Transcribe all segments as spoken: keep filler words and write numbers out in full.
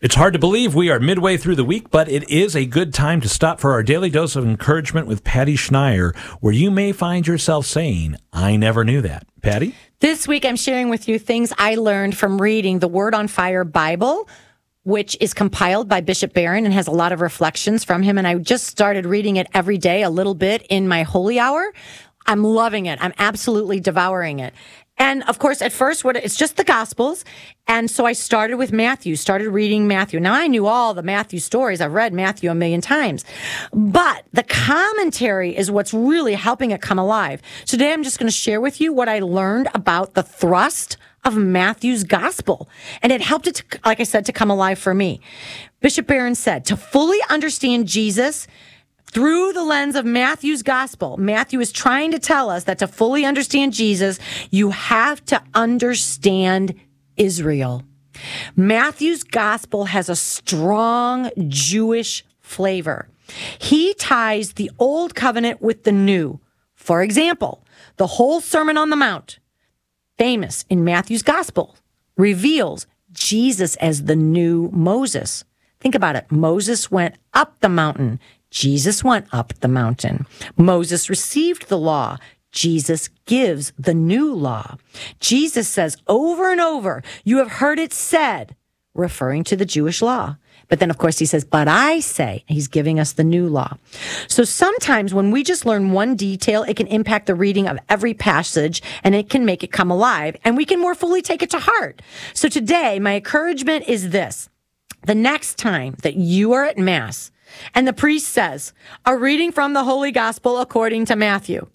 It's hard to believe we are midway through the week, but it is a good time to stop for our daily dose of encouragement with Patty Schneier, where you may find yourself saying, I never knew that. Patty? This week I'm sharing with you things I learned from reading the Word on Fire Bible, which is compiled by Bishop Barron and has a lot of reflections from him. And I just started reading it every day, a little bit in my holy hour. I'm loving it. I'm absolutely devouring it. And of course, at first, what it's just the Gospels. And so I started with Matthew, started reading Matthew. Now, I knew all the Matthew stories. I've read Matthew a million times. But the commentary is what's really helping it come alive. So today, I'm just going to share with you what I learned about the thrust of Matthew's Gospel. And it helped it, to, like I said, to come alive for me. Bishop Barron said, to fully understand Jesus through the lens of Matthew's Gospel, Matthew is trying to tell us that to fully understand Jesus, you have to understand Israel. Matthew's Gospel has a strong Jewish flavor. He ties the Old Covenant with the New. For example, the whole Sermon on the Mount, famous in Matthew's Gospel, reveals Jesus as the new Moses. Think about it. Moses went up the mountain. Jesus went up the mountain. Moses received the law. Jesus gives the new law. Jesus says over and over, you have heard it said, referring to the Jewish law. But then, of course, he says, but I say, he's giving us the new law. So sometimes when we just learn one detail, it can impact the reading of every passage and it can make it come alive and we can more fully take it to heart. So today, my encouragement is this. The next time that you are at Mass, and the priest says, a reading from the Holy Gospel according to Matthew.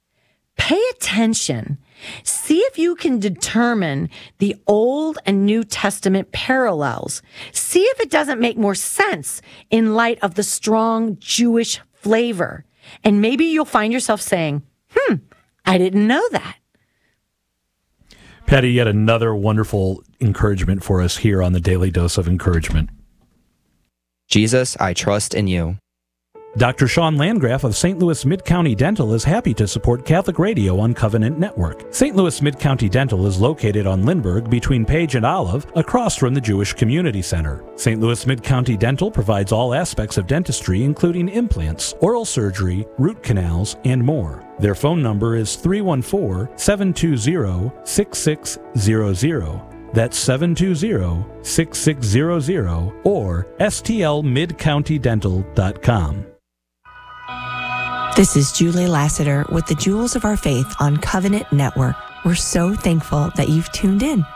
Pay attention. See if you can determine the Old and New Testament parallels. See if it doesn't make more sense in light of the strong Jewish flavor. And maybe you'll find yourself saying, hmm, I didn't know that. Patty, yet another wonderful encouragement for us here on the Daily Dose of Encouragement. Jesus, I trust in you. Doctor Sean Landgraf of Saint Louis Mid-County Dental is happy to support Catholic Radio on Covenant Network. Saint Louis Mid-County Dental is located on Lindbergh between Page and Olive, across from the Jewish Community Center. Saint Louis Mid-County Dental provides all aspects of dentistry, including implants, oral surgery, root canals, and more. Their phone number is three one four, seven two zero, six six zero zero. That's seven two zero, six six zero zero or S T L mid county dental dot com. This is Julie Lassiter with the Jewels of Our Faith on Covenant Network. We're so thankful that you've tuned in.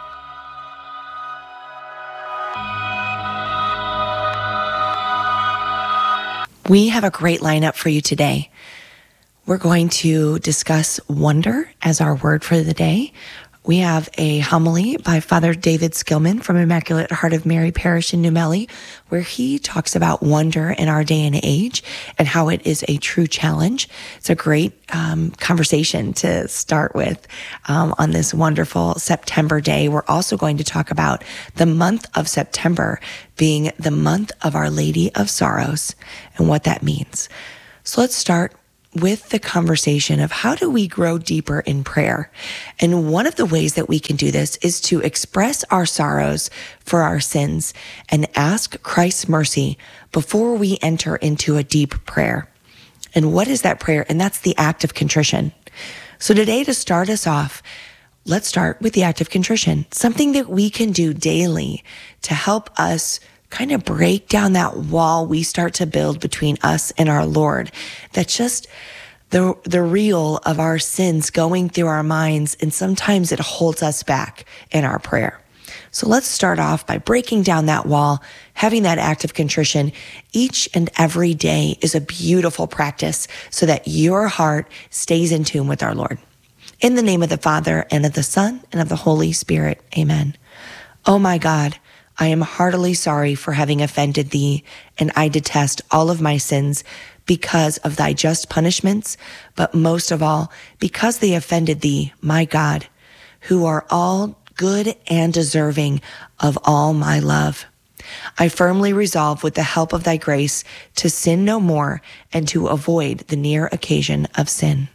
We have a great lineup for you today. We're going to discuss wonder as our word for the day. We have a homily by Father David Skillman from Immaculate Heart of Mary Parish in New Melle, where he talks about wonder in our day and age and how it is a true challenge. It's a great um, conversation to start with um, on this wonderful September day. We're also going to talk about the month of September being the month of Our Lady of Sorrows and what that means. So let's start with the conversation of how do we grow deeper in prayer. And one of the ways that we can do this is to express our sorrows for our sins and ask Christ's mercy before we enter into a deep prayer. And what is that prayer? And that's the act of contrition. So today, to start us off, let's start with the act of contrition, something that we can do daily to help us kind of break down that wall we start to build between us and our Lord. That's just the the real of our sins going through our minds, and sometimes it holds us back in our prayer. So let's start off by breaking down that wall, having that act of contrition. Each and every day is a beautiful practice so that your heart stays in tune with our Lord. In the name of the Father, and of the Son, and of the Holy Spirit, amen. Oh my God, I am heartily sorry for having offended thee, and I detest all of my sins because of thy just punishments, but most of all, because they offended thee, my God, who are all good and deserving of all my love. I firmly resolve with the help of thy grace to sin no more and to avoid the near occasion of sin.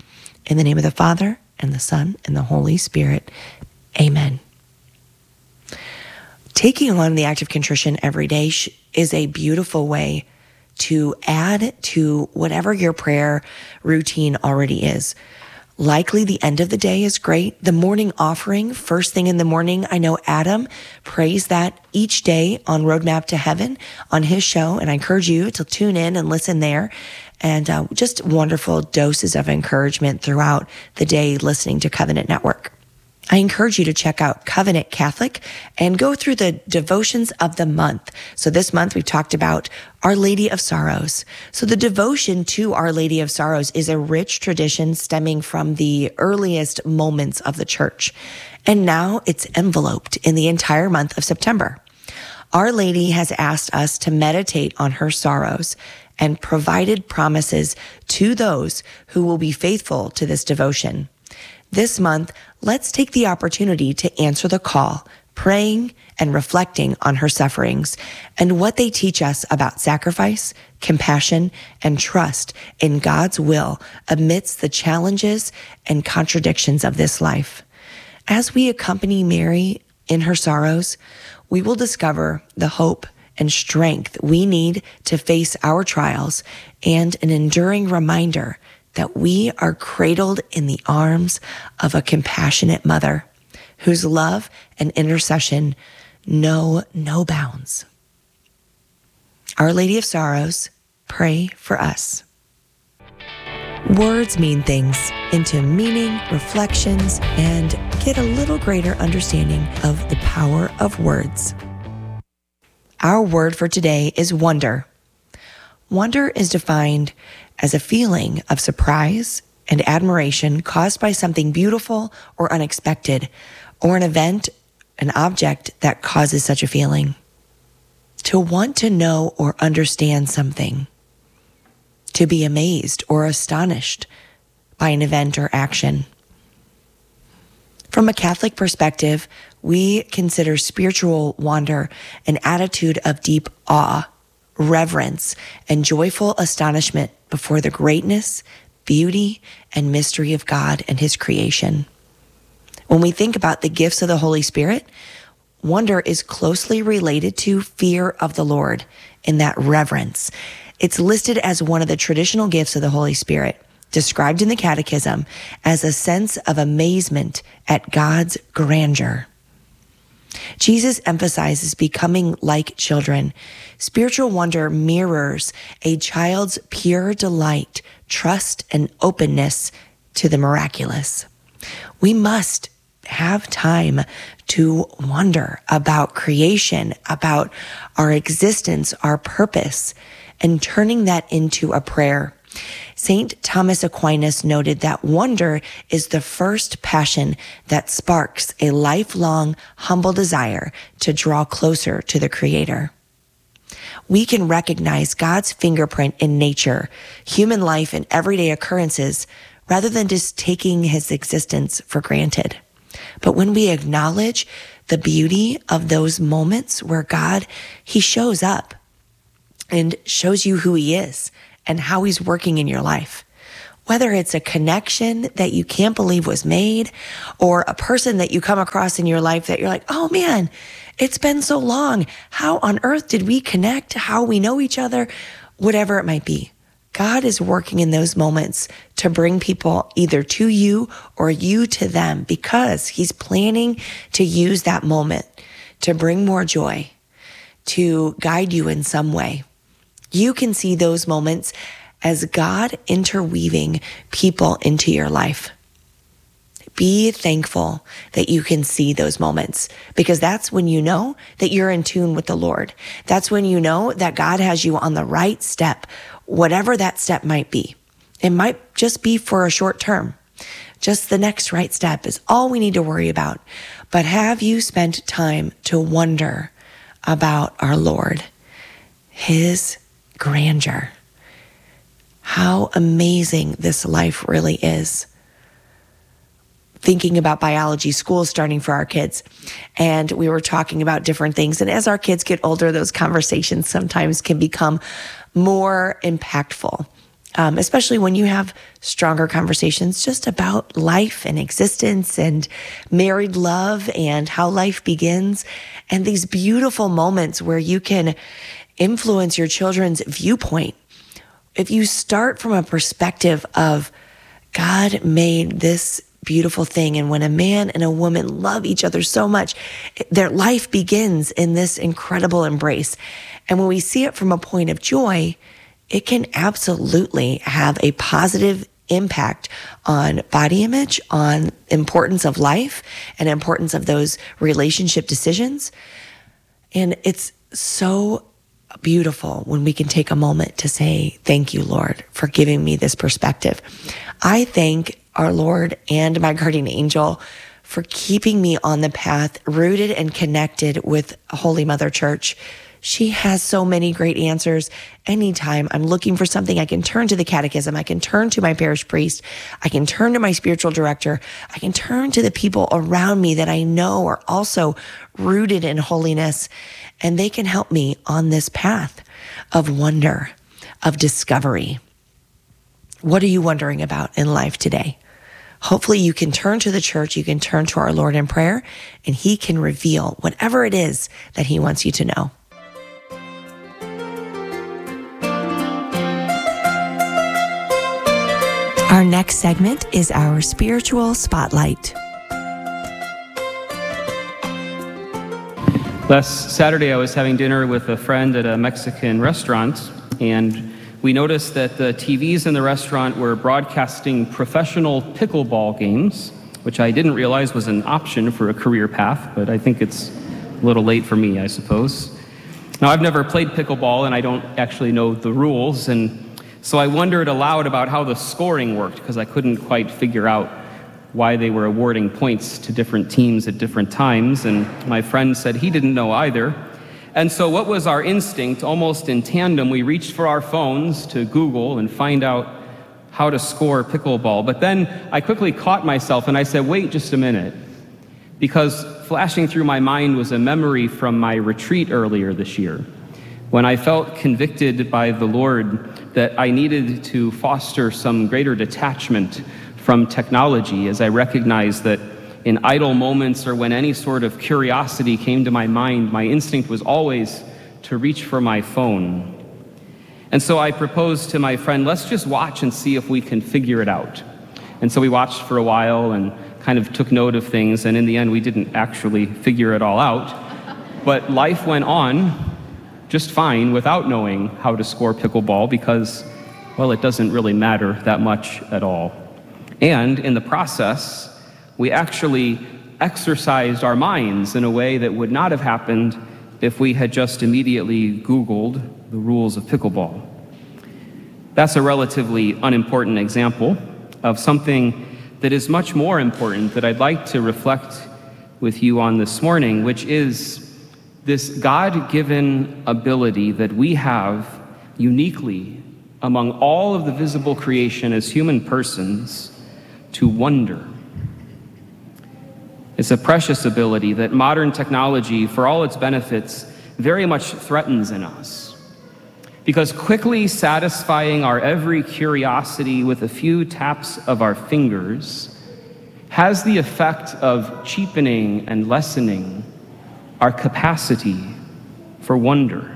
In the name of the Father, and the Son, and the Holy Spirit, amen. Taking on the act of contrition every day is a beautiful way to add to whatever your prayer routine already is. Likely the end of the day is great. The morning offering, first thing in the morning, I know Adam prays that each day on Roadmap to Heaven on his show, and I encourage you to tune in and listen there. And uh, just wonderful doses of encouragement throughout the day listening to Covenant Network. I encourage you to check out Covenant Catholic and go through the devotions of the month. So this month we've talked about Our Lady of Sorrows. So the devotion to Our Lady of Sorrows is a rich tradition stemming from the earliest moments of the church. And now it's enveloped in the entire month of September. Our Lady has asked us to meditate on her sorrows and provided promises to those who will be faithful to this devotion. This month, let's take the opportunity to answer the call, praying and reflecting on her sufferings and what they teach us about sacrifice, compassion, and trust in God's will amidst the challenges and contradictions of this life. As we accompany Mary in her sorrows, we will discover the hope and strength we need to face our trials and an enduring reminder that we are cradled in the arms of a compassionate mother whose love and intercession know no bounds. Our Lady of Sorrows, pray for us. Words mean things into meaning, reflections, and get a little greater understanding of the power of words. Our word for today is wonder. Wonder is defined as a feeling of surprise and admiration caused by something beautiful or unexpected, or an event, an object that causes such a feeling. To want to know or understand something. To be amazed or astonished by an event or action. From a Catholic perspective, we consider spiritual wonder an attitude of deep awe, reverence, and joyful astonishment before the greatness, beauty, and mystery of God and his creation. When we think about the gifts of the Holy Spirit, wonder is closely related to fear of the Lord in that reverence. It's listed as one of the traditional gifts of the Holy Spirit, described in the Catechism as a sense of amazement at God's grandeur. Jesus emphasizes becoming like children. Spiritual wonder mirrors a child's pure delight, trust, and openness to the miraculous. We must have time to wonder about creation, about our existence, our purpose, and turning that into a prayer. Saint Thomas Aquinas noted that wonder is the first passion that sparks a lifelong, humble desire to draw closer to the Creator. We can recognize God's fingerprint in nature, human life, and everyday occurrences, rather than just taking his existence for granted. But when we acknowledge the beauty of those moments where God, he shows up and shows you who he is and how he's working in your life. Whether it's a connection that you can't believe was made, or a person that you come across in your life that you're like, oh man, it's been so long. How on earth did we connect? How we know each other? Whatever it might be. God is working in those moments to bring people either to you or you to them, because he's planning to use that moment to bring more joy, to guide you in some way. You can see those moments as God interweaving people into your life. Be thankful that you can see those moments, because that's when you know that you're in tune with the Lord. That's when you know that God has you on the right step, whatever that step might be. It might just be for a short term. Just the next right step is all we need to worry about. But have you spent time to wonder about our Lord, his grandeur, how amazing this life really is? Thinking about biology, school starting for our kids, and we were talking about different things. And as our kids get older, those conversations sometimes can become more impactful. Um, especially when you have stronger conversations just about life and existence and married love and how life begins, and these beautiful moments where you can influence your children's viewpoint. If you start from a perspective of God made this beautiful thing, and when a man and a woman love each other so much, their life begins in this incredible embrace. And when we see it from a point of joy, it can absolutely have a positive impact on body image, on importance of life, and importance of those relationship decisions. And it's so beautiful when we can take a moment to say, thank you, Lord, for giving me this perspective. I thank our Lord and my guardian angel for keeping me on the path, rooted and connected with Holy Mother Church. She has so many great answers. Anytime I'm looking for something, I can turn to the catechism. I can turn to my parish priest. I can turn to my spiritual director. I can turn to the people around me that I know are also rooted in holiness, and they can help me on this path of wonder, of discovery. What are you wondering about in life today? Hopefully you can turn to the church, you can turn to our Lord in prayer, and he can reveal whatever it is that he wants you to know. Our next segment is our spiritual spotlight. Last Saturday, I was having dinner with a friend at a Mexican restaurant, and we noticed that the T Vs in the restaurant were broadcasting professional pickleball games, which I didn't realize was an option for a career path, but I think it's a little late for me, I suppose. Now, I've never played pickleball, and I don't actually know the rules, and so I wondered aloud about how the scoring worked, because I couldn't quite figure out why they were awarding points to different teams at different times, and my friend said he didn't know either. And so what was our instinct? Almost in tandem, we reached for our phones to Google and find out how to score pickleball. But then I quickly caught myself and I said, wait just a minute, because flashing through my mind was a memory from my retreat earlier this year, when I felt convicted by the Lord that I needed to foster some greater detachment from technology, as I recognized that in idle moments or when any sort of curiosity came to my mind, my instinct was always to reach for my phone. And so I proposed to my friend, let's just watch and see if we can figure it out. And so we watched for a while and kind of took note of things, and in the end we didn't actually figure it all out. But life went on just fine without knowing how to score pickleball, because, well, it doesn't really matter that much at all. And in the process, we actually exercised our minds in a way that would not have happened if we had just immediately Googled the rules of pickleball. That's a relatively unimportant example of something that is much more important that I'd like to reflect with you on this morning, which is this God-given ability that we have uniquely among all of the visible creation as human persons to wonder. It's a precious ability that modern technology, for all its benefits, very much threatens in us. Because quickly satisfying our every curiosity with a few taps of our fingers has the effect of cheapening and lessening our capacity for wonder.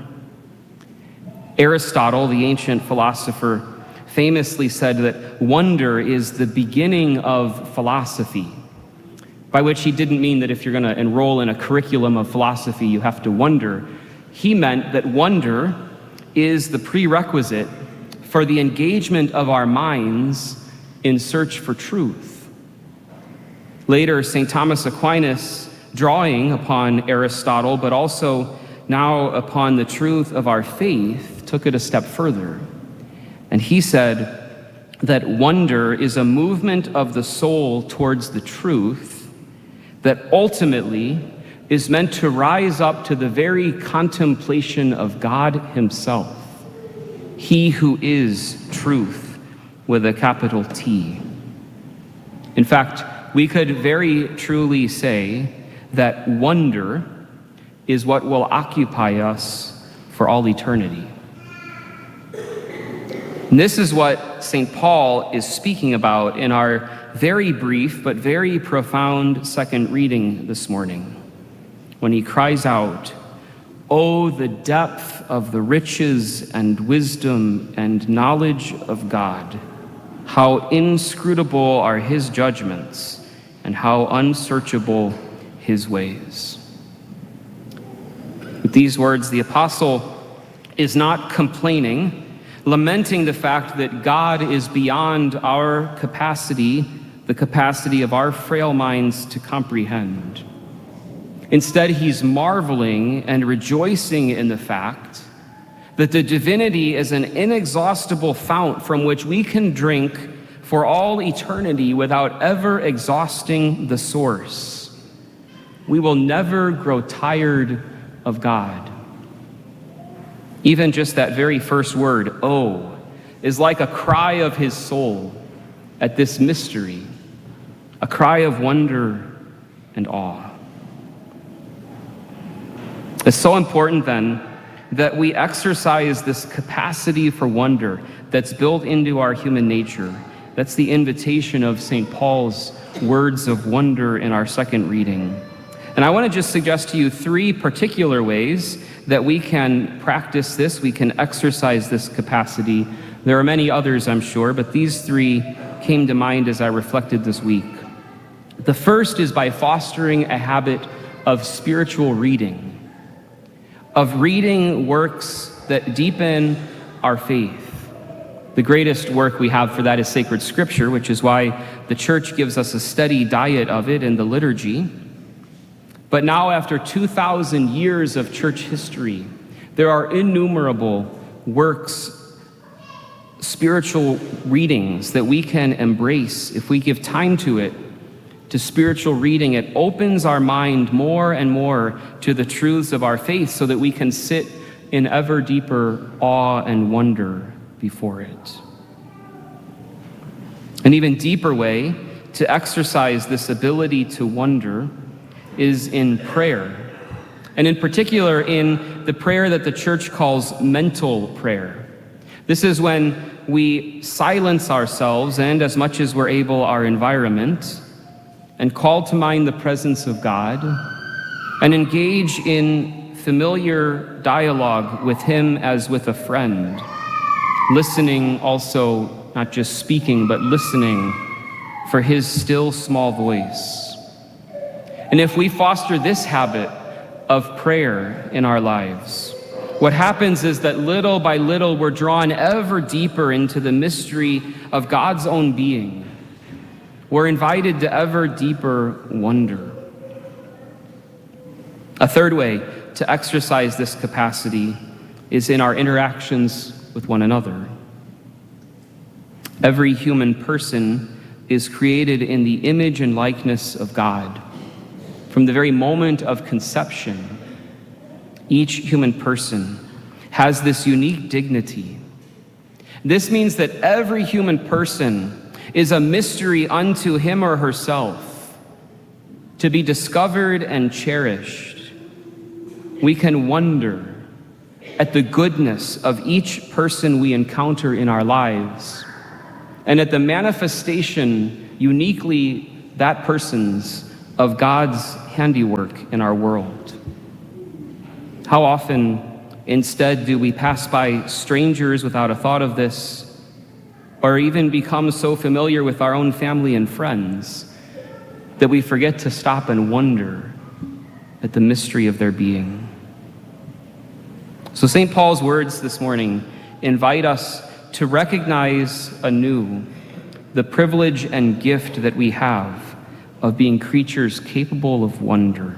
Aristotle, the ancient philosopher, famously said that wonder is the beginning of philosophy, by which he didn't mean that if you're going to enroll in a curriculum of philosophy, you have to wonder. He meant that wonder is the prerequisite for the engagement of our minds in search for truth. Later, Saint Thomas Aquinas, drawing upon Aristotle, but also now upon the truth of our faith, took it a step further. And he said that wonder is a movement of the soul towards the truth that ultimately is meant to rise up to the very contemplation of God himself, he who is truth with a capital T. In fact, we could very truly say that wonder is what will occupy us for all eternity. And this is what Saint Paul is speaking about in our very brief but very profound second reading this morning, when he cries out, "Oh, the depth of the riches and wisdom and knowledge of God! How inscrutable are his judgments, and how unsearchable his ways." With these words, the apostle is not complaining, lamenting the fact that God is beyond our capacity, the capacity of our frail minds to comprehend. Instead, he's marveling and rejoicing in the fact that the divinity is an inexhaustible fount from which we can drink for all eternity without ever exhausting the source. We will never grow tired of God. Even just that very first word, "oh," is like a cry of his soul at this mystery, a cry of wonder and awe. It's so important then that we exercise this capacity for wonder that's built into our human nature. That's the invitation of Saint Paul's words of wonder in our second reading. And I want to just suggest to you three particular ways that we can practice this, we can exercise this capacity. There are many others, I'm sure, but these three came to mind as I reflected this week. The first is by fostering a habit of spiritual reading, of reading works that deepen our faith. The greatest work we have for that is sacred scripture, which is why the church gives us a steady diet of it in the liturgy. But now, after two thousand years of church history, there are innumerable works, spiritual readings that we can embrace if we give time to it, to spiritual reading. It opens our mind more and more to the truths of our faith so that we can sit in ever deeper awe and wonder before it. An even deeper way to exercise this ability to wonder is in prayer, and in particular in the prayer that the church calls mental prayer. This is when we silence ourselves and, as much as we're able, our environment, and call to mind the presence of God, and engage in familiar dialogue with him as with a friend, listening also, not just speaking, but listening for his still small voice. And if we foster this habit of prayer in our lives, what happens is that little by little we're drawn ever deeper into the mystery of God's own being. We're invited to ever deeper wonder. A third way to exercise this capacity is in our interactions with one another. Every human person is created in the image and likeness of God. From the very moment of conception, each human person has this unique dignity. This means that every human person is a mystery unto him or herself, to be discovered and cherished. We can wonder at the goodness of each person we encounter in our lives, and at the manifestation, uniquely that person's, of God's handiwork in our world. How often, instead, do we pass by strangers without a thought of this, or even become so familiar with our own family and friends that we forget to stop and wonder at the mystery of their being? So Saint Paul's words this morning invite us to recognize anew the privilege and gift that we have of being creatures capable of wonder.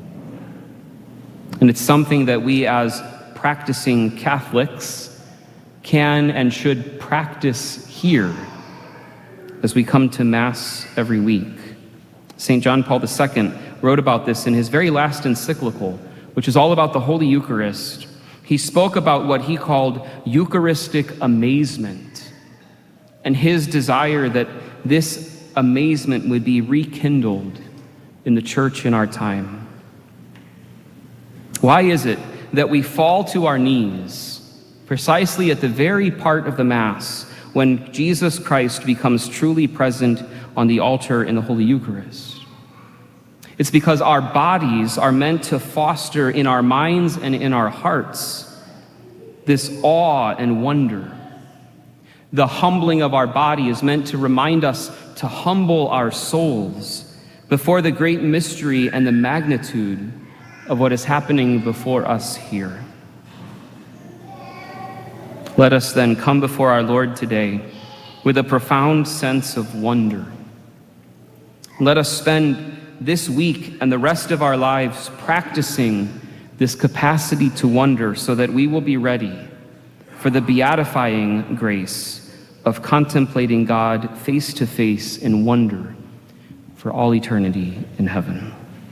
And it's something that we as practicing Catholics can and should practice here as we come to Mass every week. Saint John Paul the Second wrote about this in his very last encyclical, which is all about the Holy Eucharist. He spoke about what he called Eucharistic amazement, and his desire that this amazement would be rekindled in the church in our time. Why is it that we fall to our knees precisely at the very part of the Mass when Jesus Christ becomes truly present on the altar in the Holy Eucharist. It's because our bodies are meant to foster in our minds and in our hearts this awe and wonder. The humbling of our body is meant to remind us to humble our souls before the great mystery and the magnitude of what is happening before us here. Let us then come before our Lord today with a profound sense of wonder. Let us spend this week and the rest of our lives practicing this capacity to wonder so that we will be ready for the beatifying grace of contemplating God face to face in wonder for all eternity in heaven.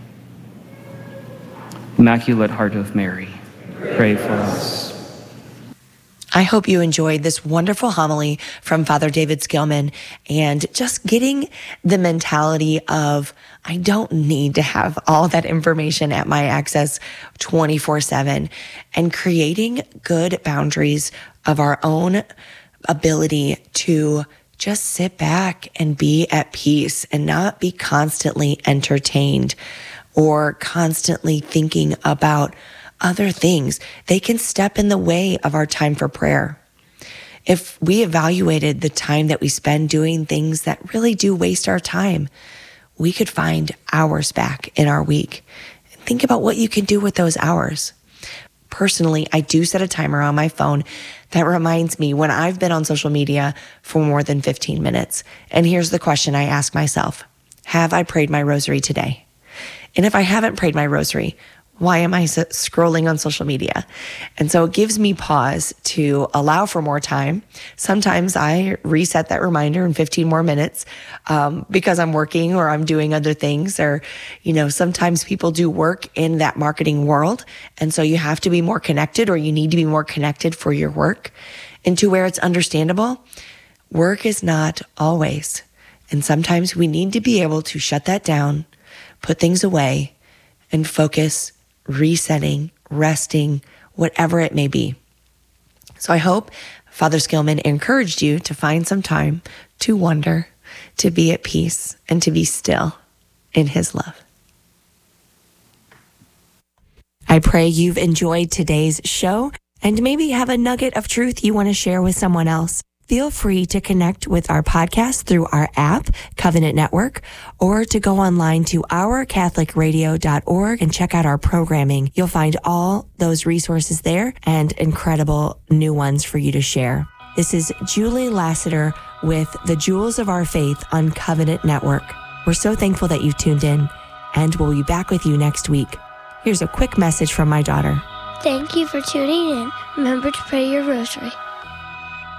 Immaculate Heart of Mary, pray for us. I hope you enjoyed this wonderful homily from Father David Skillman and just getting the mentality of, I don't need to have all that information at my access twenty-four seven, and creating good boundaries of our own ability to just sit back and be at peace and not be constantly entertained or constantly thinking about other things. They can step in the way of our time for prayer. If we evaluated the time that we spend doing things that really do waste our time, we could find hours back in our week. Think about what you can do with those hours. Personally, I do set a timer on my phone that reminds me when I've been on social media for more than fifteen minutes. And here's the question I ask myself: have I prayed my rosary today? And if I haven't prayed my rosary, why am I scrolling on social media? And so it gives me pause to allow for more time. Sometimes I reset that reminder in fifteen more minutes um, because I'm working or I'm doing other things. Or, you know, sometimes people do work in that marketing world. And so you have to be more connected, or you need to be more connected for your work. And to where it's understandable, work is not always. And sometimes we need to be able to shut that down, put things away, and focus, resetting, resting, whatever it may be. So I hope Father Skillman encouraged you to find some time to wonder, to be at peace, and to be still in his love. I pray you've enjoyed today's show and maybe have a nugget of truth you want to share with someone else. Feel free to connect with our podcast through our app, Covenant Network, or to go online to our catholic radio dot org and check out our programming. You'll find all those resources there and incredible new ones for you to share. This is Julie Lassiter with the Jewels of Our Faith on Covenant Network. We're so thankful that you've tuned in, and we'll be back with you next week. Here's a quick message from my daughter. Thank you for tuning in. Remember to pray your rosary.